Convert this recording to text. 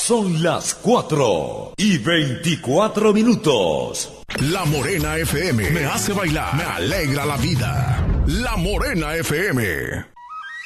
Son las 4:24. La Morena FM me hace bailar, me alegra la vida. La Morena FM.